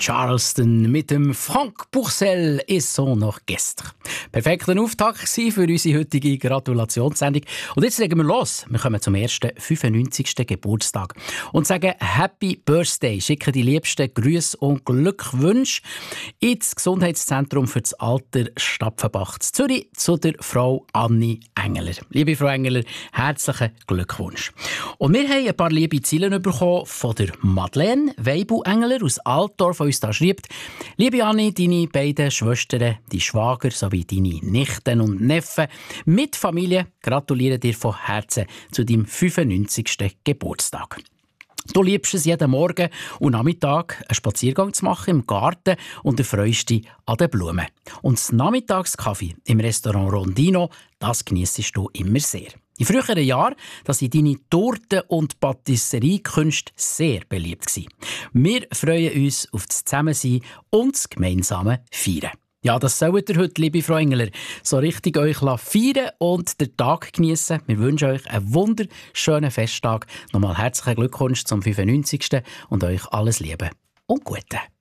Charleston mit dem Frank Pourcel et son Orchestre. Perfekter Auftakt für unsere heutige Gratulationssendung. Und jetzt legen wir los. Wir kommen zum ersten 95. Geburtstag und sagen Happy Birthday. Schicken die liebsten Grüße und Glückwünsche ins Gesundheitszentrum für das Alter Stapfenbach Zürich zu der Frau Anni Engeler. Liebe Frau Engeler, herzlichen Glückwunsch. Und wir haben ein paar liebe Zeilen bekommen von der Madeleine Weibel-Engeler aus Altdorf, die uns da schreibt: Liebe Anni, deine beiden Schwestern, die Schwager sowie deine Nichten und Neffen mit Familie gratulieren dir von Herzen zu deinem 95. Geburtstag. Du liebst es, jeden Morgen und Nachmittag einen Spaziergang zu machen im Garten und erfreust dich an den Blumen. Und das Nachmittagskaffee im Restaurant Rondino, das geniessest du immer sehr. In früheren Jahren waren deine Torten- und Patisseriekünste sehr beliebt gewesen. Wir freuen uns auf das Zusammensein und das gemeinsame Feiern. Ja, das sollt ihr heute, liebe Frau Engeler, so richtig euch feiern und den Tag geniessen. Wir wünschen euch einen wunderschönen Festtag. Nochmal herzlichen Glückwunsch zum 95. und euch alles Liebe und Gute.